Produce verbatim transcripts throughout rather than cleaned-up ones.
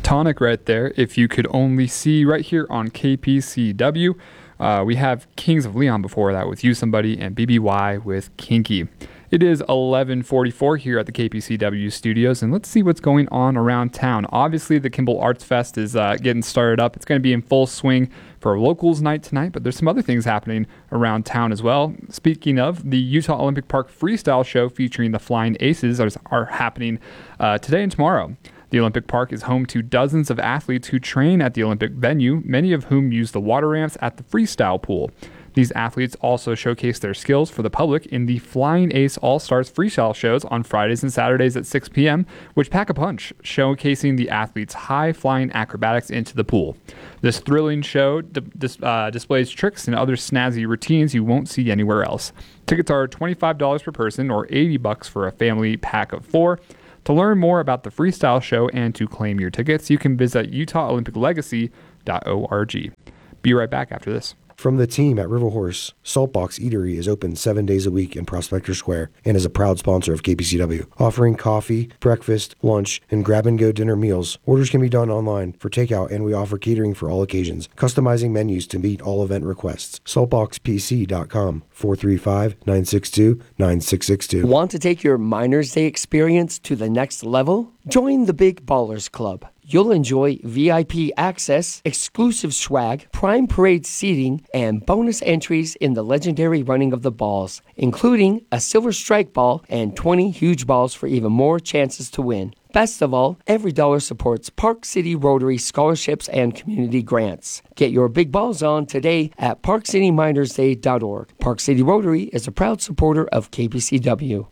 Tonic right there. If you could only see right here on K P C W. Uh, we have Kings of Leon before that with You Somebody and B B Y with Kinky. It is eleven forty-four here at the K P C W studios, and let's see what's going on around town. Obviously, the Kimball Arts Fest is uh, getting started up. It's going to be in full swing for locals night tonight, but there's some other things happening around town as well. Speaking of, the Utah Olympic Park Freestyle Show featuring the Flying Aces are, are happening uh, today and tomorrow. The Olympic Park is home to dozens of athletes who train at the Olympic venue, many of whom use the water ramps at the freestyle pool. These athletes also showcase their skills for the public in the Flying Ace All-Stars freestyle shows on Fridays and Saturdays at six p.m., which pack a punch, showcasing the athletes' high-flying acrobatics into the pool. This thrilling show d- dis- uh, displays tricks and other snazzy routines you won't see anywhere else. Tickets are twenty-five dollars per person or eighty bucks for a family pack of four. To learn more about the freestyle show and to claim your tickets, you can visit utah olympic legacy dot org. Be right back after this. From the team at River Horse, Saltbox Eatery is open seven days a week in Prospector Square and is a proud sponsor of K P C W. Offering coffee, breakfast, lunch, and grab-and-go dinner meals, orders can be done online for takeout, and we offer catering for all occasions, customizing menus to meet all event requests. saltbox p c dot com, four three five, nine six two, nine six six two. Want to take your Miners Day experience to the next level? Join the Big Ballers Club. You'll enjoy V I P access, exclusive swag, prime parade seating, and bonus entries in the legendary running of the balls, including a silver strike ball and twenty huge balls for even more chances to win. Best of all, every dollar supports Park City Rotary scholarships and community grants. Get your big balls on today at park city miners day dot org. Park City Rotary is a proud supporter of K P C W.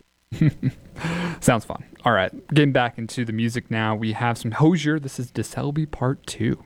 Sounds fun. All right, getting back into the music now. We have some Hozier. This is DeSelby Part two.